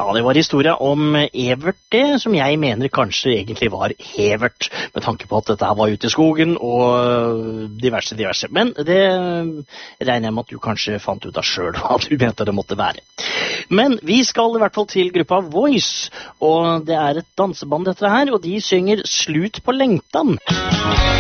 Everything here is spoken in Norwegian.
det var historia om Evert det, som jeg mener kanskje egentlig var Hevert, med tanke på at dette her var ute i skogen og diverse. Men det regner jeg med at du kanskje fant ut av selv hva du mente det måtte være. Men vi skal i hvert fall til gruppa Voice, og det er et danseband dette her, og de synger Slut på lengtan.